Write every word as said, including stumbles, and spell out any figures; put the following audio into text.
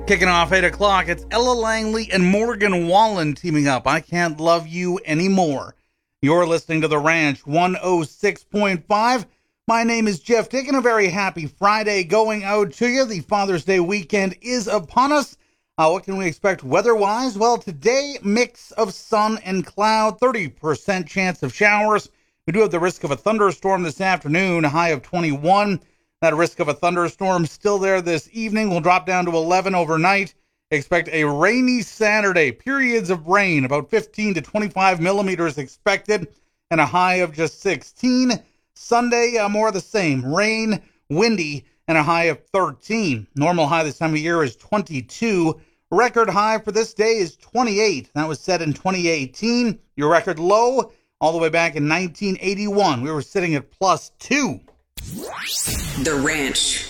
Kicking off eight o'clock, it's Ella Langley and Morgan Wallen teaming up. I Can't Love You Anymore. You're listening to The Ranch one oh six point five. My name is Jeff Dick, and a very happy Friday going out to you. The Father's Day weekend is upon us. Uh, what can we expect weather-wise? Well, today, mix of sun and cloud, thirty percent chance of showers. We do have the risk of a thunderstorm this afternoon, a high of twenty-one. That risk of a thunderstorm still there this evening. Will drop down to eleven overnight. Expect a rainy Saturday. Periods of rain, about fifteen to twenty-five millimeters expected, and a high of just sixteen. Sunday, uh, more of the same. Rain, windy, and a high of thirteen. Normal high this time of year is twenty-two. Record high for this day is twenty-eight. That was set in twenty eighteen. Your record low, all the way back in nineteen eighty-one. We were sitting at plus two. The Ranch.